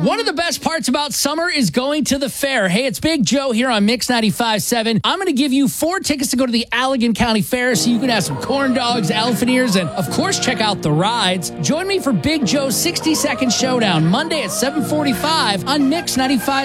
One of the best parts about summer is going to the fair. Hey, it's Big Joe here on Mix 95.7. I'm going to give you 4 tickets to go to the Allegan County Fair so you can have some corn dogs, elephant ears, and, of course, check out the rides. Join me for Big Joe's 60-second showdown Monday at 7:45 on Mix 95.7.